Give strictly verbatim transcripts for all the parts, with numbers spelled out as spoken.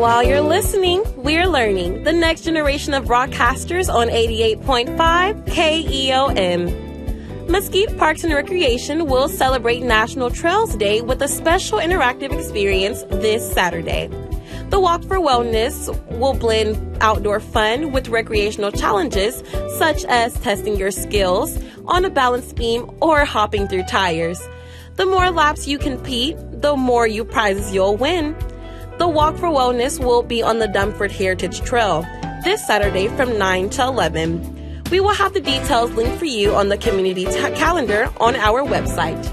while you're listening, we're learning. The next generation of broadcasters on eighty-eight point five K E O M. Mesquite Parks and Recreation will celebrate National Trails Day with a special interactive experience this Saturday. The Walk for Wellness will blend outdoor fun with recreational challenges such as testing your skills on a balance beam or hopping through tires. The more laps you complete, the more you prizes you'll win. The Walk for Wellness will be on the Dunford Heritage Trail this Saturday from nine to eleven. We will have the details linked for you on the community t- calendar on our website.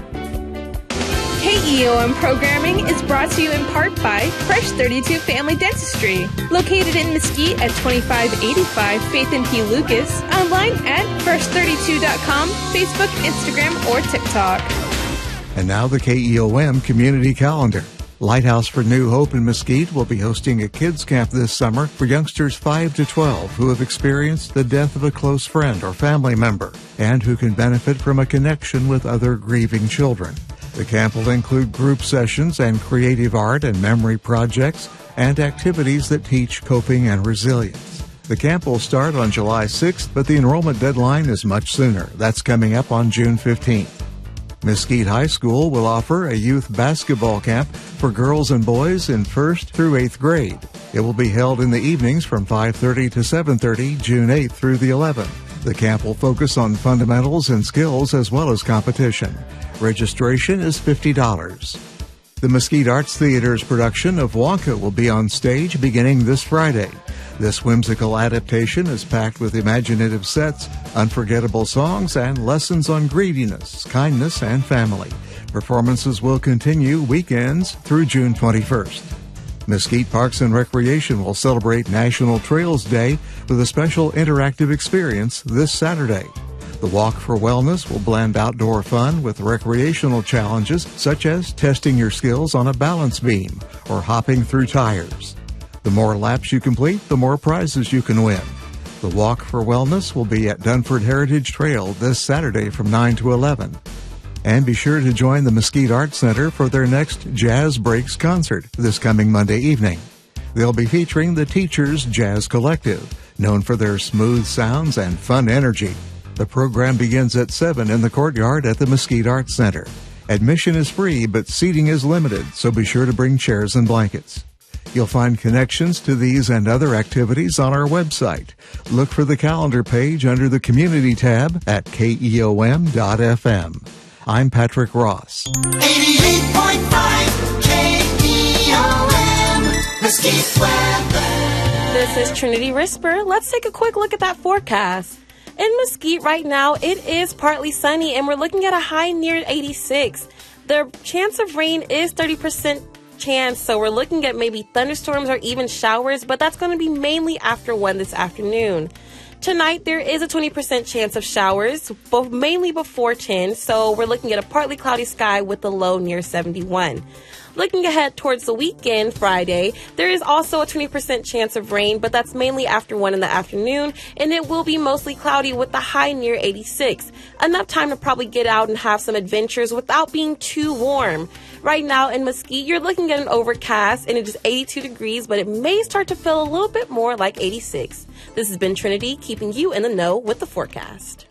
K E O M programming is brought to you in part by Fresh thirty-two Family Dentistry, located in Mesquite at twenty-five eighty-five Faith and P. Lucas, online at fresh thirty-two dot com, Facebook, Instagram, or TikTok. And now the K E O M Community Calendar. Lighthouse for New Hope in Mesquite will be hosting a kids camp this summer for youngsters five to twelve who have experienced the death of a close friend or family member and who can benefit from a connection with other grieving children. The camp will include group sessions and creative art and memory projects and activities that teach coping and resilience. The camp will start on July sixth, but the enrollment deadline is much sooner. That's coming up on June fifteenth. Mesquite High School will offer a youth basketball camp for girls and boys in first through eighth grade. It will be held in the evenings from five thirty to seven thirty, June eighth through the eleventh. The camp will focus on fundamentals and skills as well as competition. Registration is fifty dollars. The Mesquite Arts Theater's production of Wonka will be on stage beginning this Friday. This whimsical adaptation is packed with imaginative sets, unforgettable songs, and lessons on greediness, kindness, and family. Performances will continue weekends through June twenty-first. Mesquite Parks and Recreation will celebrate National Trails Day with a special interactive experience this Saturday. The Walk for Wellness will blend outdoor fun with recreational challenges such as testing your skills on a balance beam or hopping through tires. The more laps you complete, the more prizes you can win. The Walk for Wellness will be at Dunford Heritage Trail this Saturday from nine to eleven. And be sure to join the Mesquite Arts Center for their next Jazz Breaks concert this coming Monday evening. They'll be featuring the Teachers Jazz Collective, known for their smooth sounds and fun energy. The program begins at seven in the courtyard at the Mesquite Arts Center. Admission is free, but seating is limited, so be sure to bring chairs and blankets. You'll find connections to these and other activities on our website. Look for the calendar page under the Community tab at K E O M dot F M. I'm Patrick Ross. eighty-eight point five K E O M, Mesquite weather. This is Trinity Risper. Let's take a quick look at that forecast. In Mesquite right now, it is partly sunny, and we're looking at a high near eighty-six. The chance of rain is thirty percent chance, so we're looking at maybe thunderstorms or even showers, but that's going to be mainly after one this afternoon. Tonight, there is a twenty percent chance of showers, both mainly before ten, so we're looking at a partly cloudy sky with a low near seventy-one. Looking ahead towards the weekend, Friday, there is also a twenty percent chance of rain, but that's mainly after one in the afternoon, and it will be mostly cloudy with a high near eighty-six. Enough time to probably get out and have some adventures without being too warm. Right now in Mesquite, you're looking at an overcast, and it is eighty-two degrees, but it may start to feel a little bit more like eighty-six. This has been Trinity, keeping you in the know with the forecast.